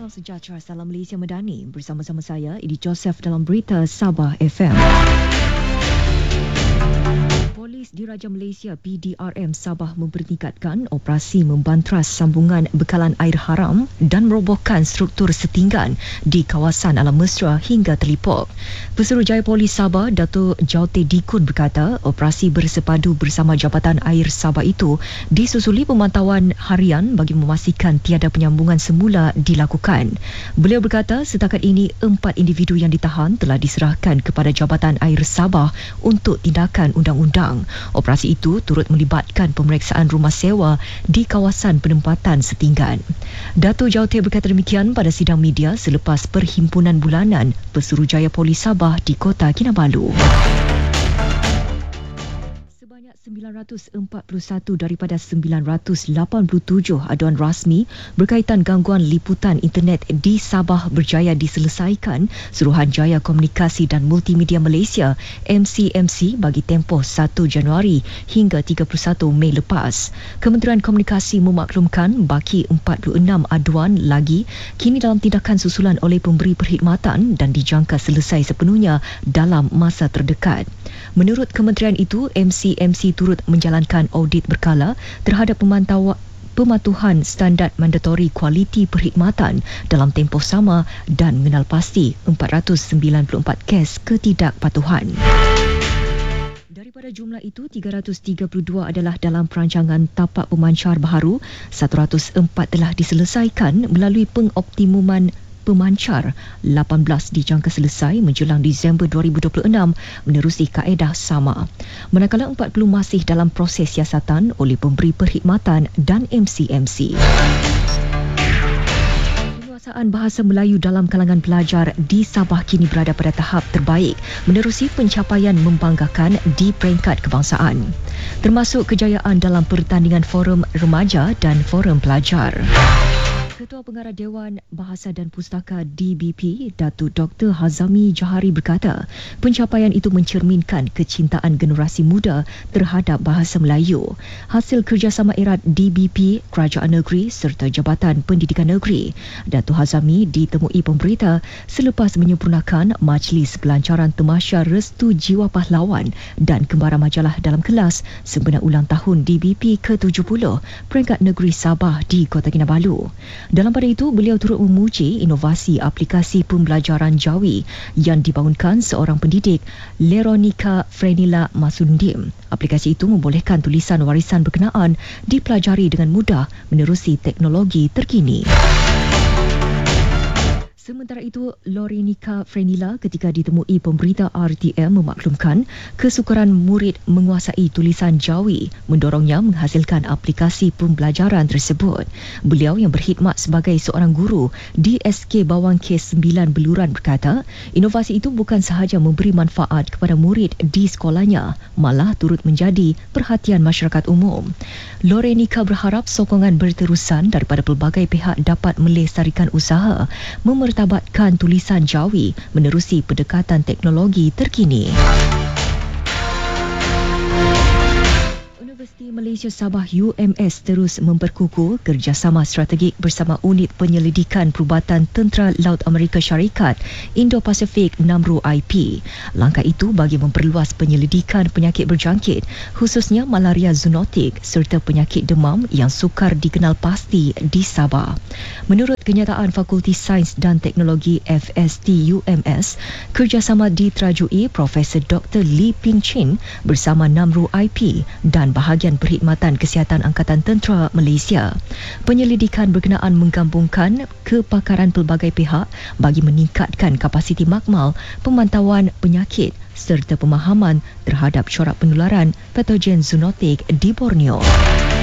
Salam sejahtera, salam Malaysia Madani. Bersama-sama saya, Idi Joseph dalam Berita Sabah FM. Polis Diraja Malaysia PDRM Sabah mempertingkatkan operasi membantras sambungan bekalan air haram dan merobohkan struktur setinggan di kawasan Alam Mesra hingga Telipok. Pesuruhjaya Polis Sabah, Dato' Jaute Dikun berkata, operasi bersepadu bersama Jabatan Air Sabah itu disusuli pemantauan harian bagi memastikan tiada penyambungan semula dilakukan. Beliau berkata, setakat ini 4 individu yang ditahan telah diserahkan kepada Jabatan Air Sabah untuk tindakan undang-undang. Operasi itu turut melibatkan pemeriksaan rumah sewa di kawasan penempatan setinggan. Dato' Jaute berkata demikian pada sidang media selepas perhimpunan bulanan Pesuruhjaya Polis Sabah di Kota Kinabalu. 941 daripada 987 aduan rasmi berkaitan gangguan liputan internet di Sabah berjaya diselesaikan Suruhanjaya Komunikasi dan Multimedia Malaysia MCMC bagi tempoh 1 Januari hingga 31 Mei lepas. Kementerian Komunikasi memaklumkan baki 46 aduan lagi kini dalam tindakan susulan oleh pemberi perkhidmatan dan dijangka selesai sepenuhnya dalam masa terdekat. Menurut kementerian itu, MCMC turut menjalankan audit berkala terhadap pematuhan standard mandatori kualiti perkhidmatan dalam tempoh sama dan mengenal pasti 494 kes ketidakpatuhan. Daripada jumlah itu, 332 adalah dalam perancangan tapak pemancar baharu, 104 telah diselesaikan melalui pengoptimuman pemancar, 18 dijangka selesai menjelang Disember 2026 menerusi kaedah sama. Manakala 40 masih dalam proses siasatan oleh pemberi perkhidmatan dan MCMC. Penguasaan bahasa Melayu dalam kalangan pelajar di Sabah kini berada pada tahap terbaik menerusi pencapaian membanggakan di peringkat kebangsaan, termasuk kejayaan dalam pertandingan forum remaja dan forum pelajar. Ketua Pengarah Dewan Bahasa dan Pustaka DBP, Datuk Dr. Hazami Johari berkata, pencapaian itu mencerminkan kecintaan generasi muda terhadap bahasa Melayu. Hasil kerjasama erat DBP, Kerajaan Negeri serta Jabatan Pendidikan Negeri. Datuk Hazami ditemui pemberita selepas menyempurnakan Majlis Pelancaran Tamasya Restu Jiwa Pahlawan dan Kembara Majalah dalam kelas sempena ulang tahun DBP ke-70 peringkat negeri Sabah di Kota Kinabalu. Dalam pada itu, beliau turut memuji inovasi aplikasi pembelajaran Jawi yang dibangunkan seorang pendidik, Leronika Frenila Masundim. Aplikasi itu membolehkan tulisan warisan berkenaan dipelajari dengan mudah menerusi teknologi terkini. Sementara itu, Lorenika Frenila ketika ditemui pemberita RTM memaklumkan kesukaran murid menguasai tulisan Jawi mendorongnya menghasilkan aplikasi pembelajaran tersebut. Beliau yang berkhidmat sebagai seorang guru di SK Bawang K9 Beluran berkata, inovasi itu bukan sahaja memberi manfaat kepada murid di sekolahnya, malah turut menjadi perhatian masyarakat umum. Lorenika berharap sokongan berterusan daripada pelbagai pihak dapat melestarikan usaha memertabatkan tulisan Jawi menerusi pendekatan teknologi terkini. Universiti Malaysia Sabah UMS terus memperkukuh kerjasama strategik bersama Unit Penyelidikan Perubatan Tentera Laut Amerika Syarikat Indo-Pasifik NAMRO IP. Langkah itu bagi memperluas penyelidikan penyakit berjangkit khususnya malaria zoonotik serta penyakit demam yang sukar dikenal pasti di Sabah. Menurut kenyataan Fakulti Sains dan Teknologi FST UMS, kerjasama diterajui Profesor Dr. Lee Ping Chin bersama NAMRO IP dan Bahagian Perkhidmatan Kesihatan Angkatan Tentera Malaysia. Penyelidikan berkenaan menggabungkan kepakaran pelbagai pihak bagi meningkatkan kapasiti makmal pemantauan penyakit serta pemahaman terhadap corak penularan patogen zoonotik di Borneo.